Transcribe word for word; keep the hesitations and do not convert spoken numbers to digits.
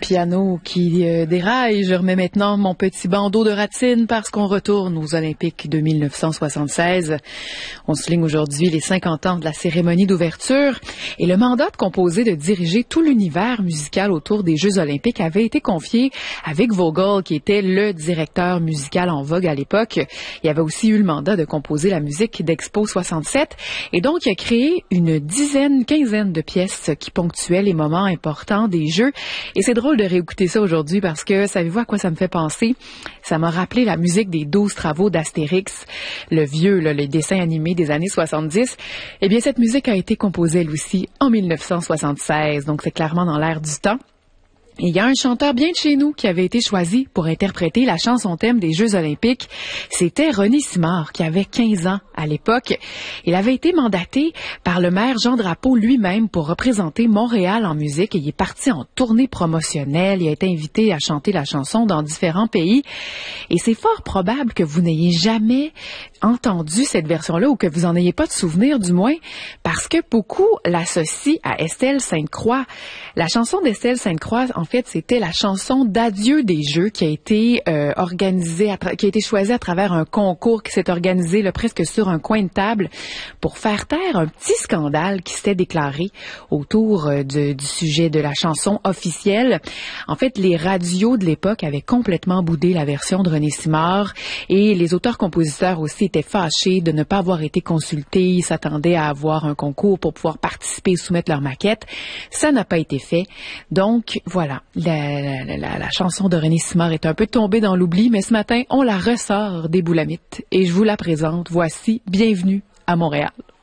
piano qui euh, déraille. Je remets maintenant mon petit bandeau de ratine parce qu'on retourne aux Olympiques de mille neuf cent soixante-seize. On souligne aujourd'hui les cinquante ans de la cérémonie d'ouverture et le mandat de composer, de diriger tout l'univers musical autour des Jeux olympiques avait été confié à Vic Vogel, qui était le directeur musical en vogue à l'époque. Il avait aussi eu le mandat de composer la musique d'Expo soixante-sept et donc il a créé une dizaine, quinzaine de pièces qui ponctuaient les moments importants des Jeux. Et c'est drôle de réécouter ça aujourd'hui parce que, savez-vous à quoi ça me fait penser? Ça m'a rappelé la musique des douze travaux d'Astérix, le vieux, là, le dessin animé des années soixante-dix. Eh bien, cette musique a été composée, elle aussi, en mille neuf cent soixante-seize. Donc, c'est clairement dans l'air du temps. Et il y a un chanteur bien de chez nous qui avait été choisi pour interpréter la chanson thème des Jeux olympiques. C'était René Simard, qui avait quinze ans à l'époque. Il avait été mandaté par le maire Jean Drapeau lui-même pour représenter Montréal en musique. Et il est parti en tournée promotionnelle. Il a été invité à chanter la chanson dans différents pays. Et c'est fort probable que vous n'ayez jamais entendu cette version-là ou que vous en ayez pas de souvenir du moins, parce que beaucoup l'associent à Estelle Sainte-Croix. La chanson d'Estelle Sainte-Croix, en fait, c'était la chanson d'adieu des Jeux qui a été euh, organisée, à tra- qui a été choisie à travers un concours qui s'est organisé là, presque sur un coin de table pour faire taire un petit scandale qui s'était déclaré autour euh, de, du sujet de la chanson officielle. En fait, les radios de l'époque avaient complètement boudé la version de René Simard et les auteurs-compositeurs aussi étaient fâchés de ne pas avoir été consultés. Ils s'attendaient à avoir un concours pour pouvoir participer et soumettre leur maquette. Ça n'a pas été fait. Donc, voilà, la, la, la, la chanson de René Simard est un peu tombée dans l'oubli, mais ce matin, on la ressort des boulamites et je vous la présente. Voici Bienvenue à Montréal.